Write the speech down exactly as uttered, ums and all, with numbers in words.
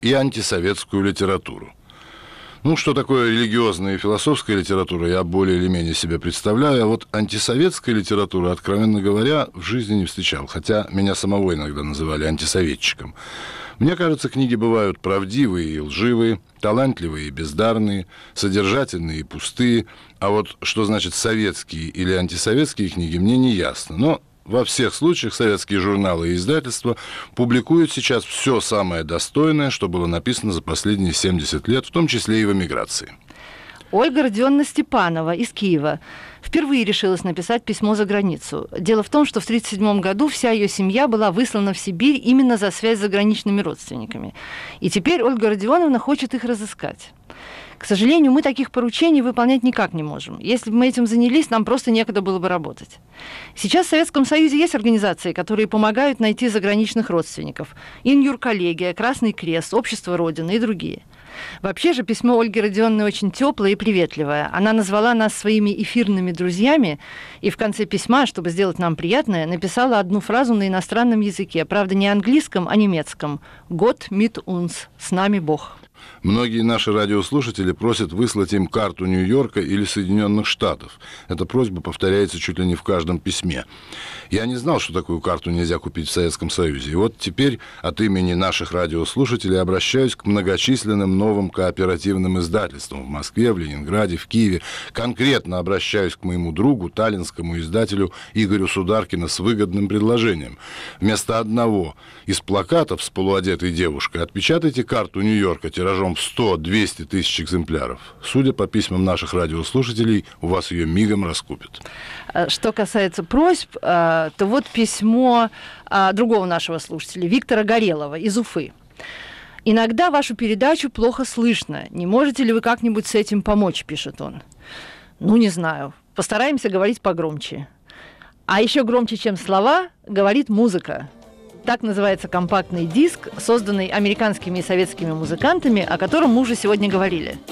и антисоветскую литературу. Ну, что такое религиозная и философская литература, я более или менее себе представляю, а вот антисоветская литература, откровенно говоря, в жизни не встречал, хотя меня самого иногда называли антисоветчиком. Мне кажется, книги бывают правдивые и лживые, талантливые и бездарные, содержательные и пустые, а вот что значит советские или антисоветские книги, мне не ясно, но... Во всех случаях советские журналы и издательства публикуют сейчас все самое достойное, что было написано за последние семьдесят лет, в том числе и в эмиграции. Ольга Родионовна Степанова из Киева впервые решилась написать письмо за границу. Дело в том, что в тысяча девятьсот тридцать седьмом году вся ее семья была выслана в Сибирь именно за связь с заграничными родственниками. И теперь Ольга Родионовна хочет их разыскать. К сожалению, мы таких поручений выполнять никак не можем. Если бы мы этим занялись, нам просто некогда было бы работать. Сейчас в Советском Союзе есть организации, которые помогают найти заграничных родственников. Инюрколлегия, Красный Крест, Общество Родины и другие. Вообще же письмо Ольги Родионовны очень теплое и приветливое. Она назвала нас своими эфирными друзьями и в конце письма, чтобы сделать нам приятное, написала одну фразу на иностранном языке. Правда, не английском, а немецком. «Gott mit uns» – «С нами Бог». Многие наши радиослушатели просят выслать им карту Нью-Йорка или Соединенных Штатов. Эта просьба повторяется чуть ли не в каждом письме. Я не знал, что такую карту нельзя купить в Советском Союзе. И вот теперь от имени наших радиослушателей обращаюсь к многочисленным новым кооперативным издательствам в Москве, в Ленинграде, в Киеве. Конкретно обращаюсь к моему другу, таллинскому издателю Игорю Сударкину с выгодным предложением. Вместо одного из плакатов с полуодетой девушкой отпечатайте карту Нью-Йорка тиражом в сто-двести тысяч экземпляров. Судя по письмам наших радиослушателей, у вас ее мигом раскупят. Что касается просьб, то вот письмо другого нашего слушателя, Виктора Горелова из Уфы. «Иногда вашу передачу плохо слышно. Не можете ли вы как-нибудь с этим помочь?» – пишет он. Ну, не знаю. Постараемся говорить погромче. А еще громче, чем слова, говорит музыка. Так называется компактный диск, созданный американскими и советскими музыкантами, о котором мы уже сегодня говорили.